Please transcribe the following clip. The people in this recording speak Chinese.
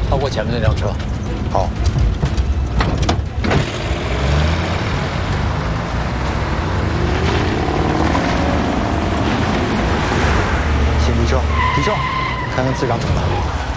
超过前面那辆车。 好。先提车，提车，看看次长怎么办。